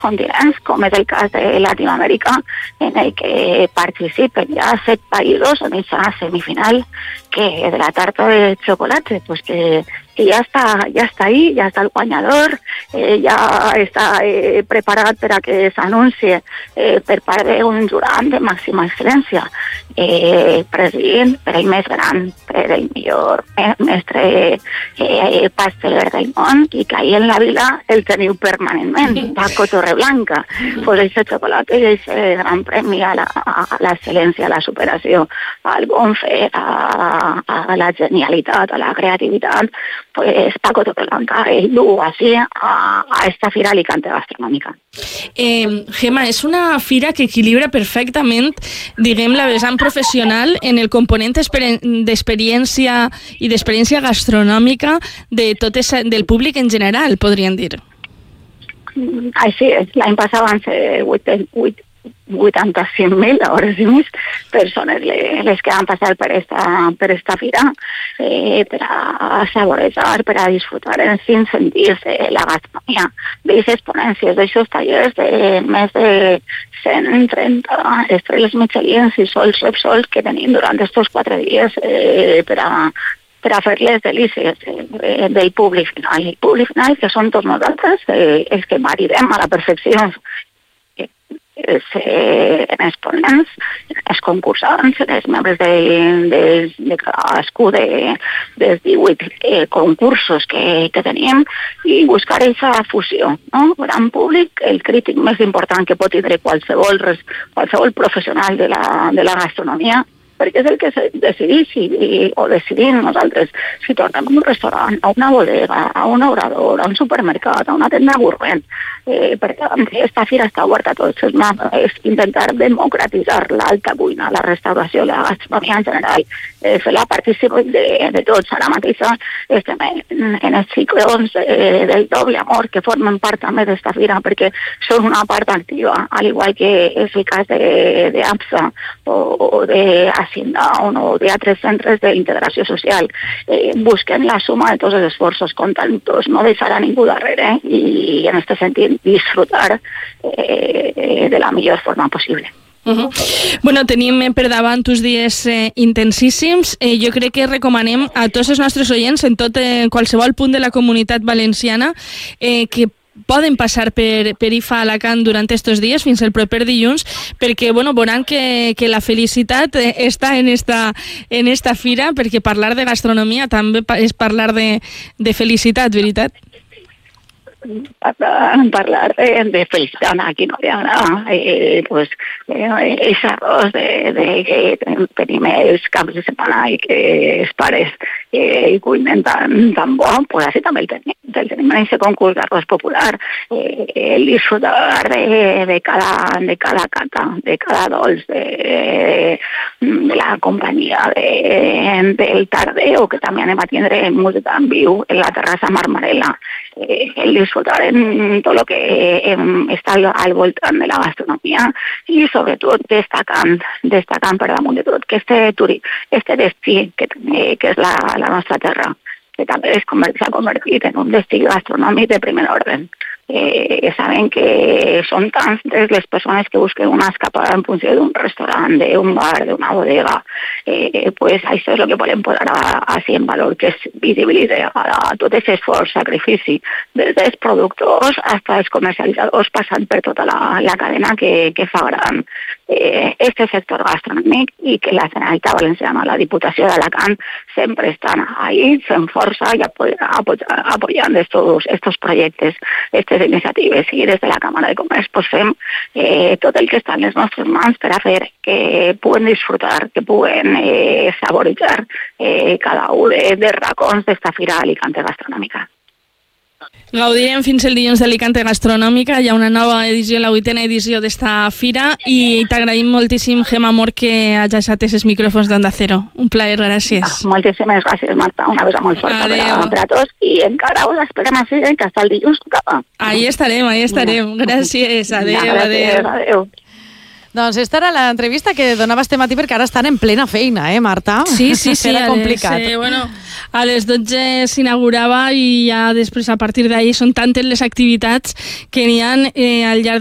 continents, com és el cas de Latinoamèrica, en el que participen ja 7 països en aquesta semifinal que de la tarta de chocolate, pues que ja està ahí, ja està el guanyador, ja està preparat per a que s'anuncie per part d'un jurat de màxima excel·lència, president per el més gran, per el millor mestre pasteler del món, i que ahir en la vila el teniu permanentment, Paco Torreblanca. Pues aquest xocolate és el gran premi a l'excel·lència, a la superació, al bon fer, a la genialitat, a la creativitat. Pues Paco Torreblanca el du així a esta fira Alicante Gastronòmica. Gemma, és una fira que equilibra perfectament, diguem, la vessant professional en el component d'experiència i d'experiència gastronòmica del públic en general, podríem dir. Així és, l'any passat van ser 85.000 hores i més persones les que van passar per esta fira per a saborejar, per a disfrutar en 5 sentits la gastronomia, d'aquestes ponències, d'aixòs tallers de més de 130 estrelles Michelin i sols Repsols que tenim durant estos 4 dies per a fer les delícies del públic final. El públic final, que són tots nosaltres, els que maridem a la perfecció els exponents, els concursants, els membres de cadascú dels 18 concursos que tenim, i buscar aquesta fusió, no? Gran públic, el crític més important que pot tindre qualsevol professional de la gastronomia, perquè és el que decidim nosaltres si tornem a un restaurant, a una bodega, a un obrador, a un supermercat, a una tenda gourmet, perquè aquesta fira està oberta a tots. És intentar democratitzar l'alta cuina, la restauració, la gastronomia en general, fer-la partícip de tots. Ara mateix estem en els cicles del doble amor que formen part també d'esta fira, perquè són una part activa, al igual que és el cas d'APSA o de Down o d'altres centres d'integració social. Busquen la suma de tots els esforços conjunts, no deixar a ningú darrere i en aquest sentit disfrutar de la millor forma possible. Bueno, tenim per davant uns dies intensíssims. Jo crec que recomanem a tots els nostres oients en qualsevol punt de la comunitat valenciana que poden passar per IFA Alacant durant aquests dies fins al proper dilluns, perquè veuran que la felicitat està en esta fira, perquè parlar de gastronomia també és parlar de felicitat, veritat? Parlar de felicitat, aquí no hi ha nada, pues és arròs que tenim els caps de setmana i que els pares cuinen tan bo, pues així també el tenim en aquest concurs d'arròs popular, el disfrutar de cada cata, de cada dolç, de la companyia del tardeo, que també anem a tindre música en viu en la terrassa Marmarela, el disfrutar en tot el que està al voltant de la gastronomia i sobretot destacant per damunt de tot que este destí que és la nostra terra, que també s'ha convertit en un destí gastronòmic de primer ordre. Saben que són tantes les persones que busquen una escapada en funció d'un restaurant, d'un bar, d'una bodega. Pues això és el que volem posar així en valor, que es visibilitza tot aquest esforç, sacrifici, des dels productors fins als comercialitzadors, passant per tota la cadena que fa gran este sector gastronòmic, i que la Generalitat Valenciana, la Diputació d'Alacant, sempre estan ahí fent força i apoyant estos projectes, aquestes iniciatives, i des de la Càmera de Comerç pues fem tot el que està en les nostres mans per a fer que puguen disfrutar, que puguen saborejar cada un dels racons d'esta fira Alicante Gastronòmica. Gaudirem fins el dilluns d'Alicante Gastronòmica. Hi ha una nova edició, la 8ª edició d'esta fira, i t'agraïm moltíssim, Gemma Mor, que hagis atès els micròfons d'Onda Cero. Un plaer, gràcies. Moltíssimes gràcies, Marta. Una besa molt forta per a tots, i encara us esperem així que hasta el dilluns. Ahí estarem. Gràcies. Adéu. Doncs esta era l'entrevista que donaves a ti perquè ara estan en plena feina, Marta? Sí. Era complicat. A les 12 s'inaugurava i ja després a partir d'ahir són tantes les activitats que n'hi ha al llarg